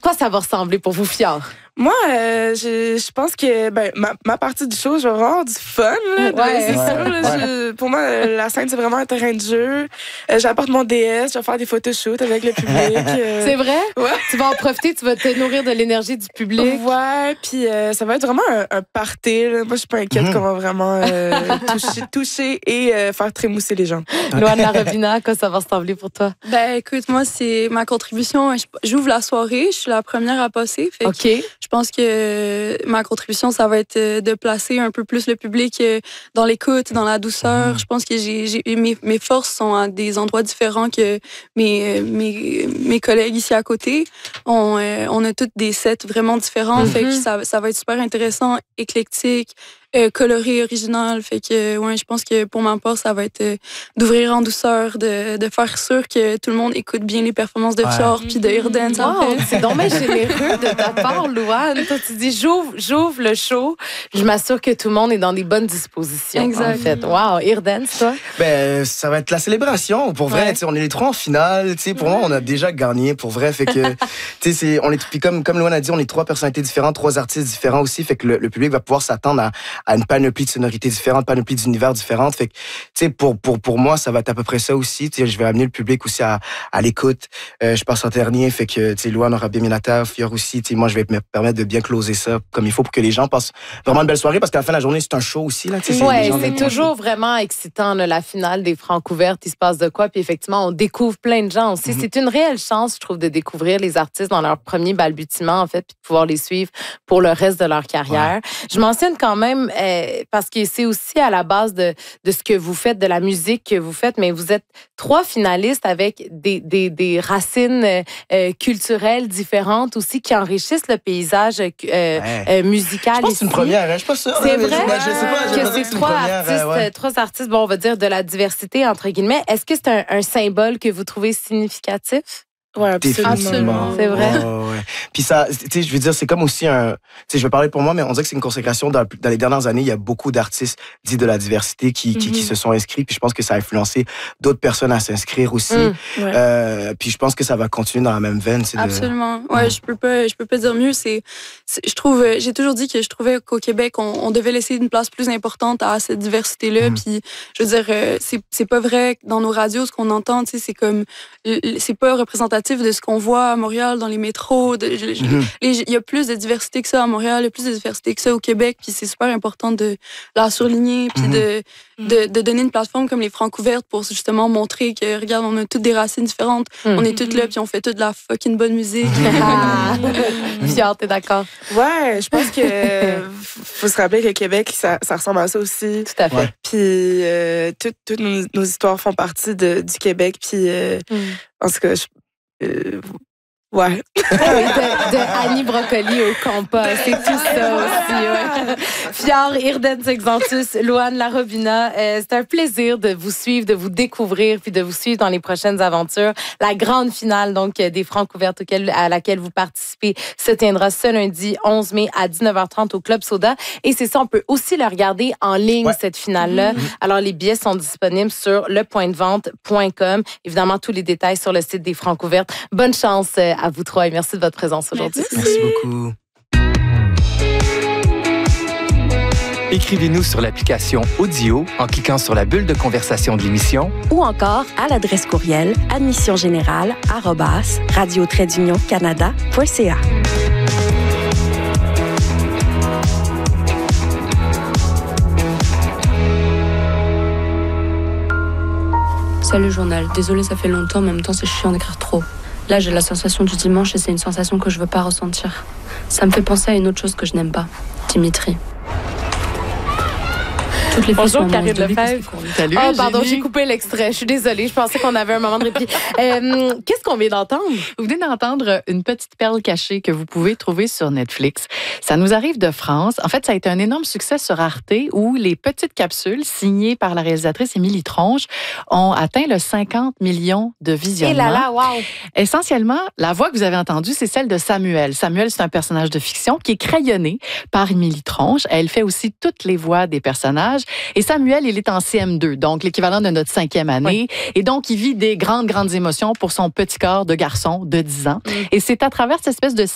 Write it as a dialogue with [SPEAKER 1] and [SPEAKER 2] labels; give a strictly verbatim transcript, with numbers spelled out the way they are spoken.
[SPEAKER 1] quoi ça va ressembler pour vous, Fior?
[SPEAKER 2] Moi, euh, je, je pense que ben, ma, ma partie du show, je vais avoir du fun. Là,
[SPEAKER 1] ouais,
[SPEAKER 2] c'est
[SPEAKER 3] ouais,
[SPEAKER 2] sûr. Là,
[SPEAKER 3] ouais.
[SPEAKER 2] je, pour moi, la scène, c'est vraiment un terrain de jeu. Euh, j'apporte mon D S, je vais faire des photoshoots avec le public. Euh,
[SPEAKER 1] c'est vrai?
[SPEAKER 2] Ouais.
[SPEAKER 1] Tu vas en profiter, tu vas te nourrir de l'énergie du public.
[SPEAKER 2] Ouais, puis euh, ça va être vraiment un, un party. Là. Moi, je suis pas inquiète mm-hmm. qu'on va vraiment euh, toucher, toucher et euh, faire trémousser les gens.
[SPEAKER 1] Loane Larobina, à quoi ça va ressembler pour toi?
[SPEAKER 4] Ben, écoute, moi, c'est ma contribution. J'ouvre la soirée, je suis la première à passer. Fait
[SPEAKER 1] OK.
[SPEAKER 4] Que je pense que ma contribution, ça va être de placer un peu plus le public dans l'écoute, dans la douceur. Je pense que j'ai, j'ai, mes, mes forces sont à des endroits différents que mes, mes, mes collègues ici à côté. On, euh, on a toutes des sets vraiment différents. Mm-hmm. Fait que ça, ça va être super intéressant, éclectique. Euh, coloré, original. Fait que, ouais, je pense que pour ma part, ça va être euh, d'ouvrir en douceur, de, de faire sûr que tout le monde écoute bien les performances de Fior puis de Irden.
[SPEAKER 1] Wow, c'est donc bien généreux de ta part, Loane. Toi, tu dis, j'ouvre, j'ouvre le show, je m'assure que tout le monde est dans des bonnes dispositions.
[SPEAKER 4] Exact.
[SPEAKER 1] En fait. Wow, Irden, toi?
[SPEAKER 3] Ben, ça va être la célébration. Pour vrai, ouais. On est les trois en finale. Pour ouais. moi, on a déjà gagné. Pour vrai, fait que, c'est, on est, puis comme, comme Loane a dit, on est trois personnalités différentes, trois artistes différents aussi. Fait que le, le public va pouvoir s'attendre à à une panoplie de sonorités différentes, panoplie d'univers différentes. Fait que, tu sais, pour, pour, pour moi, ça va être à peu près ça aussi. Tu sais, je vais amener le public aussi à, à l'écoute. Euh, je passe en dernier, fait que, tu sais, Loane aura bien mis la table, Fior aussi. Tu sais, moi, je vais me permettre de bien closer ça comme il faut pour que les gens passent vraiment une belle soirée parce qu'à la fin de la journée, c'est un show aussi, là. Tu sais,
[SPEAKER 1] ouais, c'est, c'est toujours vraiment excitant, là, la finale des Francouvertes. Il se passe de quoi? Puis effectivement, on découvre plein de gens aussi. Mm-hmm. C'est une réelle chance, je trouve, de découvrir les artistes dans leur premier balbutiement, en fait, puis de pouvoir les suivre pour le reste de leur carrière. Ouais. Je mentionne quand même, euh, parce que c'est aussi à la base de, de ce que vous faites, de la musique que vous faites, mais vous êtes trois finalistes avec des, des, des racines euh, culturelles différentes aussi qui enrichissent le paysage euh, ouais. euh, musical.
[SPEAKER 3] Je pense
[SPEAKER 1] ici.
[SPEAKER 3] que c'est une première, hein? Je suis pas sûre.
[SPEAKER 1] C'est
[SPEAKER 3] mais
[SPEAKER 1] vrai
[SPEAKER 3] je, je sais pas,
[SPEAKER 1] que c'est, c'est trois artistes, euh, ouais. trois artistes, bon, on va dire de la diversité, entre guillemets. Est-ce que c'est un, un symbole que vous trouvez significatif?
[SPEAKER 2] Ouais, absolument.
[SPEAKER 1] absolument. C'est vrai.
[SPEAKER 3] Oh, ouais. Puis ça, tu sais, je veux dire, c'est comme aussi un, tu sais, je vais parler pour moi, mais on dirait que c'est une consécration dans, dans les dernières années. Il y a beaucoup d'artistes dits de la diversité qui, mm-hmm. qui, qui se sont inscrits. Puis je pense que ça a influencé d'autres personnes à s'inscrire aussi. Mm, ouais. euh, puis je pense que ça va continuer dans la même veine. C'est
[SPEAKER 4] absolument. De... Ouais, mm. je peux pas, je peux pas dire mieux. C'est, c'est, je trouve, j'ai toujours dit que je trouvais qu'au Québec, on, on devait laisser une place plus importante à cette diversité-là. Mm. Puis je veux dire, c'est, c'est pas vrai que dans nos radios, ce qu'on entend, tu sais, c'est comme, c'est pas représentatif de ce qu'on voit à Montréal dans les métros. Il mm-hmm. y a plus de diversité que ça à Montréal, il y a plus de diversité que ça au Québec, puis c'est super important de la surligner, puis mm-hmm. de, de, de donner une plateforme comme les Francouvertes pour justement montrer que, regarde, on a toutes des racines différentes, mm-hmm. on est toutes là, puis on fait toute de la fucking bonne musique.
[SPEAKER 1] Fior, t'es d'accord?
[SPEAKER 2] Ouais, je pense que faut se rappeler que le Québec, ça, ça ressemble à ça aussi.
[SPEAKER 1] Tout à fait. Ouais.
[SPEAKER 2] Puis euh, toutes, toutes nos, nos histoires font partie de, du Québec, puis euh, mm. en tout cas, je Euh, ouais.
[SPEAKER 1] de, de Annie Brocoli au compas, c'est tout ça aussi. Ouais. Fior, Irden Sexantus, Loane Larobina, euh, c'est un plaisir de vous suivre, de vous découvrir, puis de vous suivre dans les prochaines aventures. La grande finale donc des Francouvertes à laquelle vous participez se tiendra ce lundi onze mai à dix-neuf heures trente au Club Soda. Et c'est ça, on peut aussi le regarder en ligne, ouais. cette finale-là. Mm-hmm. Alors, les billets sont disponibles sur le point de vente point com. Évidemment, tous les détails sur le site des Francouvertes. Bonne chance à vous trois et merci de votre présence aujourd'hui.
[SPEAKER 3] Merci, merci beaucoup.
[SPEAKER 5] Écrivez-nous sur l'application Audio en cliquant sur la bulle de conversation de l'émission
[SPEAKER 6] ou encore à l'adresse courriel admissiongénérale arobase radio trait d'union canada point c a.
[SPEAKER 7] Salut journal, désolée ça fait longtemps, mais en même temps c'est chiant d'écrire trop. Là, j'ai la sensation du dimanche et c'est une sensation que je veux pas ressentir. Ça me fait penser à une autre chose que je n'aime pas. Dimitri.
[SPEAKER 1] Toutes les Bonjour, Karine Lefebvre. Salut, oh, pardon, j'ai coupé l'extrait. Je suis désolée. Je pensais qu'on avait un moment de répit. Euh, qu'est-ce qu'on vient d'entendre?
[SPEAKER 8] Vous venez d'entendre une petite perle cachée que vous pouvez trouver sur Netflix. Ça nous arrive de France. En fait, ça a été un énorme succès sur Arte où les petites capsules signées par la réalisatrice Émilie Tronche ont atteint le cinquante millions de visionnements.
[SPEAKER 1] Et là là, wow!
[SPEAKER 8] Essentiellement, la voix que vous avez entendue, c'est celle de Samuel. Samuel, c'est un personnage de fiction qui est crayonné par Émilie Tronche. Elle fait aussi toutes les voix des personnages. Et Samuel, il est en C M deux, donc l'équivalent de notre cinquième année. Oui. Et donc, il vit des grandes, grandes émotions pour son petit corps de garçon de dix ans. Mm. Et c'est à travers cette espèce de